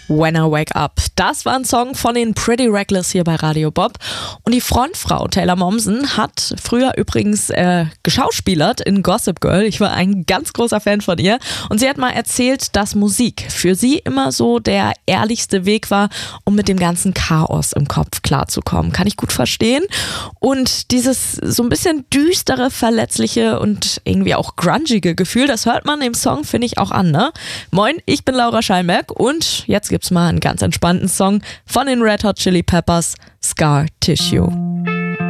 When I Wake Up. Das war ein Song von den Pretty Reckless hier bei Radio Bob. Und die Frontfrau Taylor Momsen hat früher übrigens geschauspielert in Gossip Girl. Ich war ein ganz großer Fan von ihr. Und sie hat mal erzählt, dass Musik für sie immer so der ehrlichste Weg war, um mit dem ganzen Chaos im Kopf klarzukommen. Kann ich gut verstehen. Und dieses so ein bisschen düstere, verletzliche und irgendwie auch grungige Gefühl, das hört man im Song, finde ich, auch an, ne? Moin, ich bin Laura Scheinberg und jetzt gibt's mal einen ganz entspannten Song von den Red Hot Chili Peppers, Scar Tissue.